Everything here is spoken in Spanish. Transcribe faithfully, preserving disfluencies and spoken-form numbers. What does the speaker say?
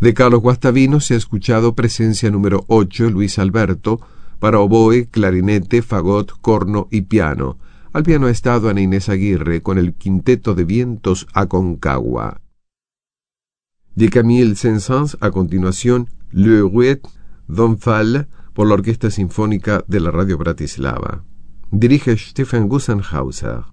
De Carlos Guastavino se ha escuchado Presencia número ocho, Luis Alberto, para oboe, clarinete, fagot, corno y piano. Al piano ha estado Ana Inés Aguirre con el Quinteto de Vientos Aconcagua. De Camille Saint-Saëns, a continuación, Le Rouet Don Fall, por la Orquesta Sinfónica de la Radio Bratislava. Dirige Stefan Gussenhauser.